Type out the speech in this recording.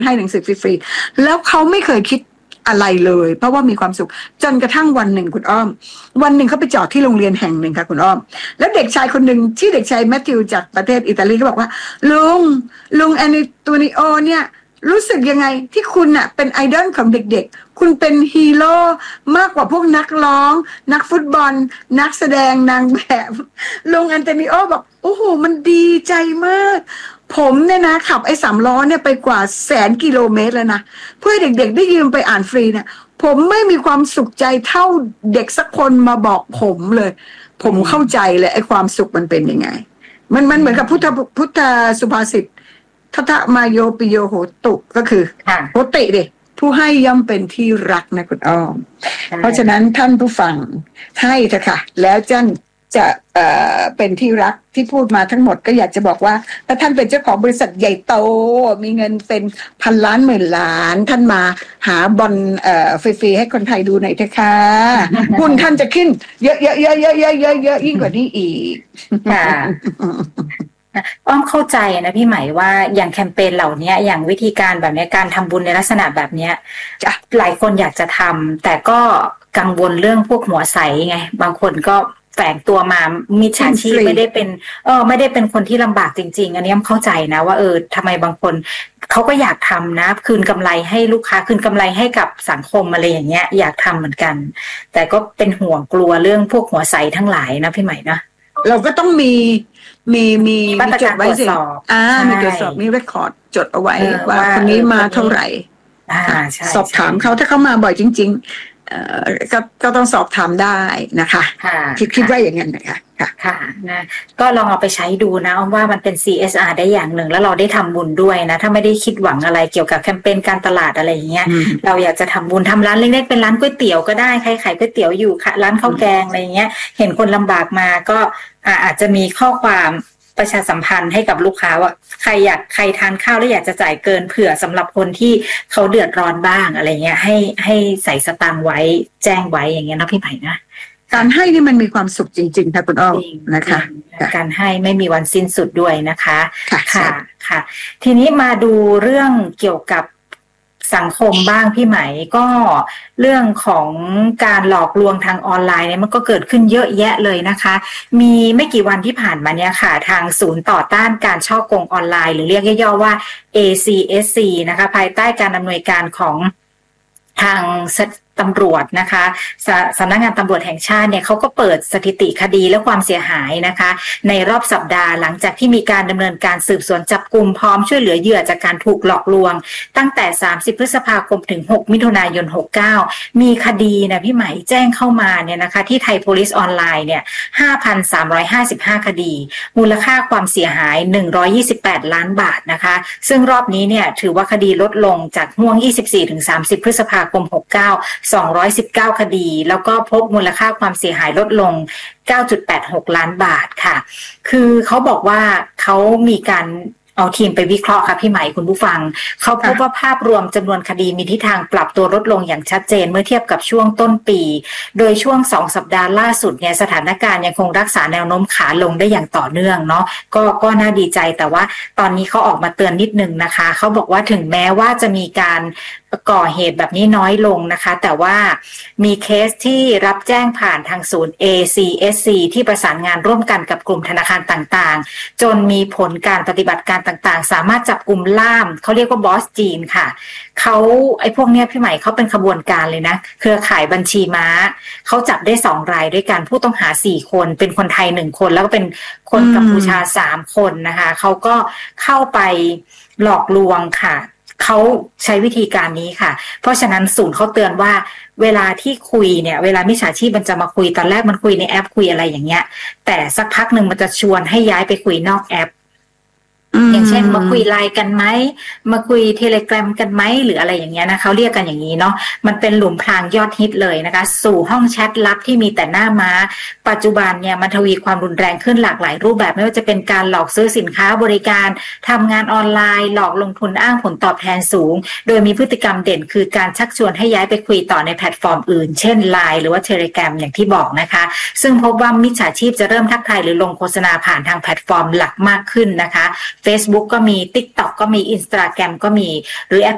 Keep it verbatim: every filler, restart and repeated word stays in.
ให้หนังสือฟรีๆแล้วเขาไม่เคยคิดอะไรเลยเพราะว่ามีความสุขจนกระทั่งวันหนึ่งคุณอ้อมวันหนึ่งเขาไปจอดที่โรงเรียนแห่งหนึ่งค่ะคุณอ้อมแล้วเด็กชายคนหนึ่งที่เด็กชายแมทธิวจากประเทศอิตาลีก็บอกว่าลุงลุงแอนโตนิโอเนี่ยรู้สึกยังไงที่คุณน่ะเป็นไอดอลของเด็กๆคุณเป็นฮีโร่มากกว่าพวกนักร้องนักฟุตบอลนักแสดงนางแบบลุงแอนโตนิโอบอกโอ้โหมันดีใจมากผมเนี่ยนะขับไอ้สามล้อเนี่ยไปกว่าแสนกิโลเมตรแล้วนะเพื่อเด็กๆได้ยืมไปอ่านฟรีเนี่ยผมไม่มีความสุขใจเท่าเด็กสักคนมาบอกผมเลยผมเข้าใจเลยไอ้ความสุขมันเป็นยังไงมันมันเหมือนกับพุทธพุทธสุภาษิตทัตมาโยปิโยโหตุก็คือโหติดิผู้ให้ย่อมเป็นที่รักนะคุณอ้อมเพราะฉะนั้นท่านผู้ฟังให้เถอะค่ะแล้วท่านจะเอ่อเป็นที่รักที่พูดมาทั้งหมดก็อยากจะบอกว่าถ้าท่านเป็นเจ้าของบริษัทใหญ่โตมีเงินเป็นพันล้านหมื่นล้านท่านมาหาบอลเอ่อฟรีๆให้คนไทยดูหน่อยเถอะค่ะหุ้นท่านจะขึ้นเยอะๆๆๆๆๆยิ่งกว่านี้อีกค่ะอ้อมเข้าใจนะพี่ไหมว่าอย่างแคมเปญเหล่านี้อย่างวิธีการแบบนี้การทำบุญในลักษณะแบบนี้หลายคนอยากจะทำแต่ก็กังวลเรื่องพวกหัวใสไงบางคนก็แฝงตัวมามิจฉาชีพไม่ได้เป็นเออไม่ได้เป็นคนที่ลำบากจริงๆอันนี้อ้อมเข้าใจนะว่าเออทำไมบางคนเขาก็อยากทำนะคืนกำไรให้ลูกค้าคืนกำไรให้กับสังคมอะไรอย่างเงี้ยอยากทำเหมือนกันแต่ก็เป็นห่วงกลัวเรื่องพวกหัวใสทั้งหลายนะพี่ไหมนะเราก็ต้องมีมีมีมาตรการตรวจสอบอ่ามีตรวจสอบมีเรคคอร์ดจดเอาไว้ว่าคนนี้มาเท่าไหร่สอบถามเขาถ้าเขามาบ่อยจริงๆเอ่อก็ก็ต้องสอบถามได้นะคะคิดคิดว่าอย่างนั้นนะคะค่ะค่ะนะก็ลองเอาไปใช้ดูนะว่ามันเป็น ซี เอส อาร์ ได้อย่างหนึ่งแล้วเราได้ทำบุญด้วยนะถ้าไม่ได้คิดหวังอะไรเกี่ยวกับแคมเปญการตลาดอะไรอย่างเงี้ยเราอยากจะทำบุญทำร้านเล็กๆเป็นร้านก๋วยเตี๋ยวก็ได้ใครขายก๋วยเตี๋ยวอยู่ร้านข้าวแกงอะไรเงี้ยเห็นคนลำบากมาก็อาจจะมีข้อความประชาสัมพันธ์ให้กับลูกค้าว่าใครอยากใครทานข้าวแล้วอยากจะจ่ายเกินเผื่อสำหรับคนที่เขาเดือดร้อนบ้างอะไรเงี้ยให้ให้ใส่สตางค์ไว้แจ้งไว้อย่างเงี้ยนะพี่ไผ่นะการให้นี่มันมีความสุขจริงๆค่ะคุณอ้อมนะคะการให้ไม่มีวันสิ้นสุดด้วยนะคะค่ะค่ะทีนี้มาดูเรื่องเกี่ยวกับสังคมบ้างพี่ไหมก็เรื่องของการหลอกลวงทางออนไลน์เนี่ยมันก็เกิดขึ้นเยอะแยะเลยนะคะมีไม่กี่วันที่ผ่านมาเนี่ยค่ะทางศูนย์ต่อต้านการฉ้อโกงออนไลน์หรือเรียกย่อๆว่า เอ ซี เอส ซี นะคะภายใต้การอำนวยการของทางตำรวจนะคะสำนักงานตำรวจแห่งชาติเนี่ยเขาก็เปิดสถิติคดีและความเสียหายนะคะในรอบสัปดาห์หลังจากที่มีการดำเนินการสืบสวนจับกุมพร้อมช่วยเหลือเหยื่อจากการถูกหลอกลวงตั้งแต่สามสิบพฤษภาคมถึงหกมิถุนายนหกสิบเก้ามีคดีนะพี่ไหมแจ้งเข้ามาเนี่ยนะคะที่ไทย Police ออนไลน์เนี่ย ห้าพันสามร้อยห้าสิบห้า คดีมูลค่าความเสียหายหนึ่งร้อยยี่สิบแปดล้านบาทนะคะซึ่งรอบนี้เนี่ยถือว่าคดีลดลงจากห่วง ยี่สิบสี่ถึงสามสิบ พฤษภาคมหกสิบเก้า สองร้อยสิบเก้าคดีแล้วก็พบมูลค่าความเสียหายลดลง เก้าจุดแปดหก ล้านบาทค่ะคือเขาบอกว่าเขามีการเอาทีมไปวิเคราะห์ค่ะพี่ไหมคุณผู้ฟังเขาพบว่าภาพรวมจำนวนคดีมีทิศทางปรับตัวลดลงอย่างชัดเจนเมื่อเทียบกับช่วงต้นปีโดยช่วงสองสัปดาห์ล่าสุดเนี่ยสถานการณ์ยังคงรักษาแนวโน้มขาลงได้อย่างต่อเนื่องเนาะก็ก็น่าดีใจแต่ว่าตอนนี้เขาออกมาเตือนนิดนึงนะคะเขาบอกว่าถึงแม้ว่าจะมีการก่อเหตุแบบนี้น้อยลงนะคะแต่ว่ามีเคสที่รับแจ้งผ่านทางศูนย์ เอ ซี เอส ซี ที่ประสานงานร่วมกันกับกลุ่มธนาคารต่างๆจนมีผลการปฏิบัติการต่างๆสามารถจับกลุ่มล่ามเขาเรียกว่าบอสจีนค่ะเขาไอ้พวกเนี้ยพี่ใหม่เขาเป็นขบวนการเลยนะเครือข่ายบัญชีม้าเขาจับได้สองรายด้วยกันผู้ต้องหาสี่คนเป็นคนไทยหนึ่งคนแล้วก็เป็นคนกัมพูชาสามคนนะคะเขาก็เข้าไปหลอกลวงค่ะเขาใช้วิธีการนี้ค่ะเพราะฉะนั้นศูนย์เขาเตือนว่าเวลาที่คุยเนี่ยเวลามิจฉาชีพมันจะมาคุยตอนแรกมันคุยในแอปคุยอะไรอย่างเงี้ยแต่สักพักหนึ่งมันจะชวนให้ย้ายไปคุยนอกแอปอย่างเช่นมาคุยไลน์กันไหมมาคุยเทเลแกรมกันไหมหรืออะไรอย่างเงี้ยนะเขาเรียกกันอย่างนี้เนาะมันเป็นหลุมพรางยอดฮิตเลยนะคะสู่ห้องแชทลับที่มีแต่หน้าม้าปัจจุบันเนี่ยมันทวีความรุนแรงขึ้นหลากหลายรูปแบบไม่ว่าจะเป็นการหลอกซื้อสินค้าบริการทำงานออนไลน์หลอกลงทุนอ้างผลตอบแทนสูงโดยมีพฤติกรรมเด่นคือการชักชวนให้ย้ายไปคุยต่อในแพลตฟอร์มอื่นเช่น ไลน์ หรือว่า Telegram อย่างที่บอกนะคะซึ่งพบว่ามิจฉาชีพจะเริ่มทักทายหรือลงโฆษณาผ่านทางแพลตฟอร์มหลักมากขึ้นนะคะ Facebook ก็มี TikTok ก็มี Instagram ก็มีหรือแอป